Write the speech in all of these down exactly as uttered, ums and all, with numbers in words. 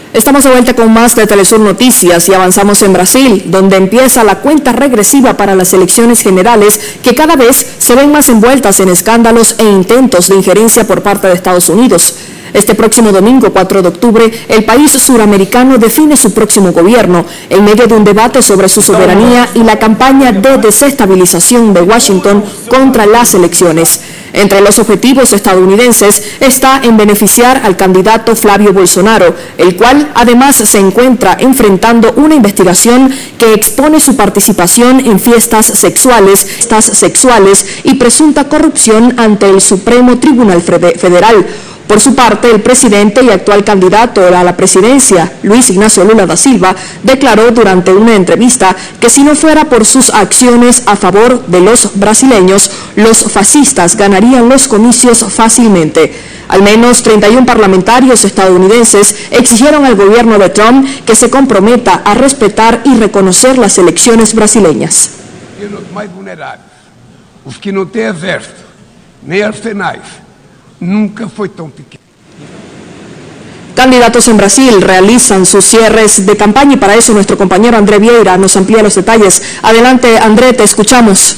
Estamos de vuelta con más de Telesur Noticias y avanzamos en Brasil, donde empieza la cuenta regresiva para las elecciones generales que cada vez se ven más envueltas en escándalos e intentos de injerencia por parte de Estados Unidos. Este próximo domingo, cuatro de octubre, el país suramericano define su próximo gobierno en medio de un debate sobre su soberanía y la campaña de desestabilización de Washington contra las elecciones. Entre los objetivos estadounidenses está en beneficiar al candidato Flavio Bolsonaro, el cual además se encuentra enfrentando una investigación que expone su participación en fiestas sexuales, fiestas sexuales y presunta corrupción ante el Supremo Tribunal Federal. Por su parte, el presidente y actual candidato a la presidencia, Luis Ignacio Lula da Silva, declaró durante una entrevista que si no fuera por sus acciones a favor de los brasileños, los fascistas ganarían los comicios fácilmente. Al menos treinta y uno parlamentarios estadounidenses exigieron al gobierno de Trump que se comprometa a respetar y reconocer las elecciones brasileñas. Os mais vulneráveis, os que não têm exército, nem arsenais, nunca fue tan pequeño. Candidatos en Brasil realizan sus cierres de campaña y para eso nuestro compañero André Vieira nos amplía los detalles. Adelante, André, te escuchamos.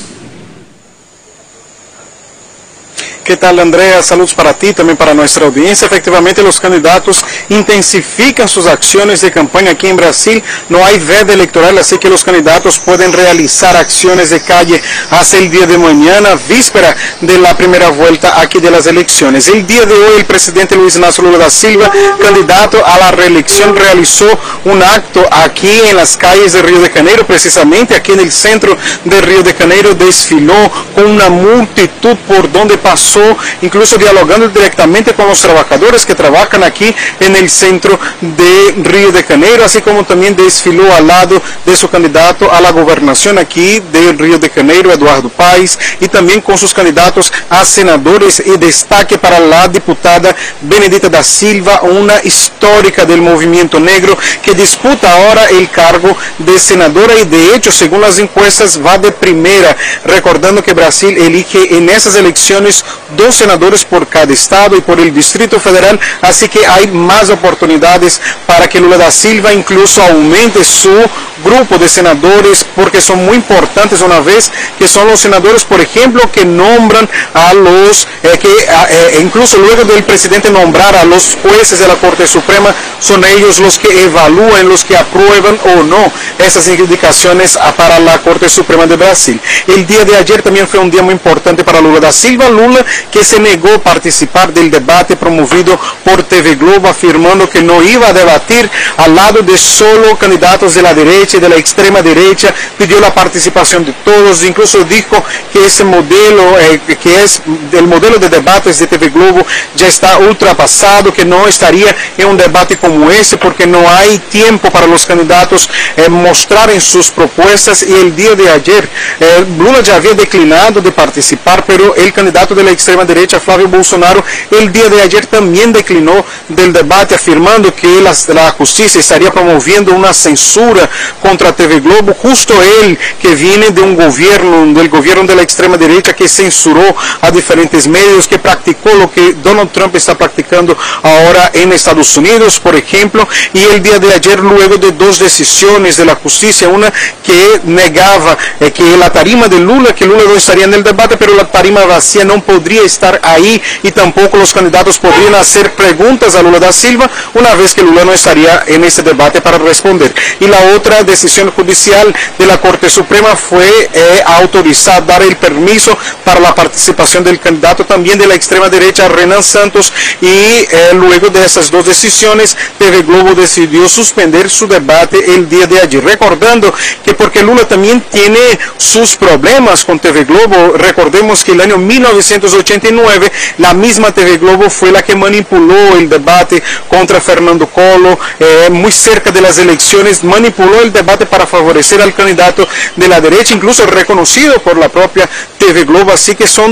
¿Qué tal, Andrea? Saludos para ti, también para nuestra audiencia. Efectivamente, los candidatos intensifican sus acciones de campaña aquí en Brasil. No hay veda electoral, así que los candidatos pueden realizar acciones de calle hasta el día de mañana, víspera de la primera vuelta aquí de las elecciones. El día de hoy, el presidente Luis Ignacio Lula da Silva, candidato a la reelección, realizó un acto aquí en las calles de Río de Janeiro, precisamente aquí en el centro de Río de Janeiro. Desfiló con una multitud por donde pasó, incluso dialogando directamente con los trabajadores que trabajan aquí en el centro de Río de Janeiro, así como también desfiló al lado de su candidato a la gobernación aquí de Río de Janeiro, Eduardo Paes, y también con sus candidatos a senadores, y destaque para la diputada Benedita da Silva, una histórica del movimiento negro que disputa ahora el cargo de senadora y de hecho, según las encuestas, va de primera, recordando que Brasil elige en esas elecciones dos senadores por cada estado y por el Distrito Federal, así que hay más oportunidades para que Lula da Silva incluso aumente su grupo de senadores, porque son muy importantes una vez que son los senadores, por ejemplo, que nombran a los, eh, que eh, incluso luego del presidente nombrar a los jueces de la Corte Suprema, son ellos los que evalúan, los que aprueban o no esas indicaciones para la Corte Suprema de Brasil. El día de ayer también fue un día muy importante para Lula da Silva. Lula, que se negó a participar del debate promovido por T V Globo, afirmando que no iba a debatir al lado de solo candidatos de la derecha y de la extrema derecha, pidió la participación de todos, incluso dijo que ese modelo, eh, que es el modelo de debates de T V Globo, ya está ultrapasado, que no estaría en un debate como ese, porque no hay tiempo para los candidatos eh, mostrar en sus propuestas, y el día de ayer eh, Lula ya había declinado de participar, pero el candidato de la extrema derecha, Flavio Bolsonaro, el día de ayer también declinó del debate, afirmando que la, la justicia estaría promoviendo una censura contra T V Globo, justo él que viene de un gobierno, del gobierno de la extrema derecha, que censuró a diferentes medios, que practicó lo que Donald Trump está practicando ahora en Estados Unidos, por ejemplo, y el día de ayer, luego de dos decisiones de la justicia, una que negaba eh, que la tarima de Lula, que Lula no estaría en el debate, pero la tarima vacía no podría estar ahí, y tampoco los candidatos podrían hacer preguntas a Lula da Silva, una vez que Lula no estaría en este debate para responder. Y la otra decisión judicial de la Corte Suprema fue eh, autorizar, dar el permiso para la participación del candidato también de la extrema derecha, Renan Santos, y eh, luego de esas dos decisiones, T V Globo decidió suspender su debate el día de ayer, recordando que porque Lula también tiene sus problemas con T V Globo. Recordemos que el año mil novecientos ochenta y nueve, la misma T V Globo fue la que manipuló el debate contra Fernando Collor, eh, muy cerca de las elecciones, manipuló el debate para favorecer al candidato de la derecha, incluso reconocido por la propia T V Globo, así que son